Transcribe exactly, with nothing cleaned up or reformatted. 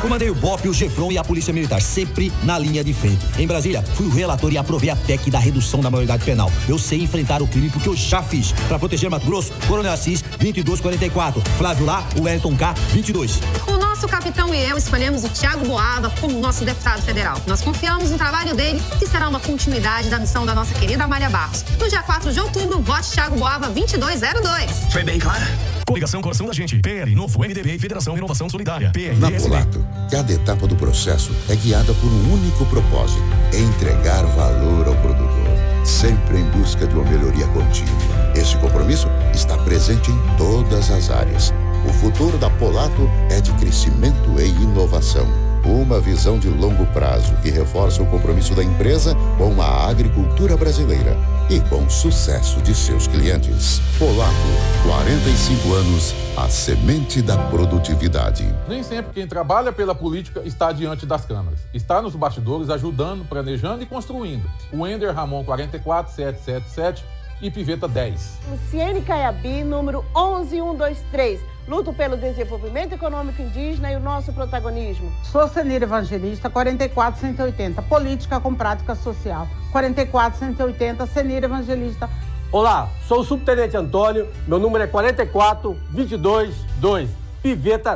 Comandei o B O P, o Gefron e a Polícia Militar, sempre na linha de frente. Em Brasília, fui o relator e aprovei a P E C da redução da maioridade penal. Eu sei enfrentar o crime porque eu já fiz. Para proteger Mato Grosso, Coronel Assis, vinte e dois quarenta e quatro. Flávio Lá, o Wellington K, vinte e dois. O nosso capitão e eu escolhemos o Thiago Boava como nosso deputado federal. Nós confiamos no trabalho dele, que será uma continuidade da missão da nossa querida Amália Barros. No dia quatro de outubro, vote Thiago Boava vinte e dois zero dois. Foi bem claro? Coligação Coração da Gente, P L, Novo, M D B e Federação Renovação Solidária, P R D S B. Na Polato, cada etapa do processo é guiada por um único propósito: entregar valor ao produtor, sempre em busca de uma melhoria contínua. Esse compromisso está presente em todas as áreas. O futuro da Polato é de crescimento e inovação. Uma visão de longo prazo que reforça o compromisso da empresa com a agricultura brasileira e com o sucesso de seus clientes. Polato, quarenta e cinco anos, a semente da produtividade. Nem sempre quem trabalha pela política está diante das câmeras. Está nos bastidores ajudando, planejando e construindo. O Ender Ramon quarenta e quatro sete sete sete e Piveta dez. Luciene Caiabi, número onze mil cento e vinte e três. Luto pelo desenvolvimento econômico indígena e o nosso protagonismo. Sou Cenira Evangelista, quarenta e quatro cento e oitenta. Política com prática social. quarenta e quatro cento e oitenta, Cenira Evangelista. Olá, sou o Subtenente Antônio. Meu número é quarenta e quatro vinte e dois dois. Piveta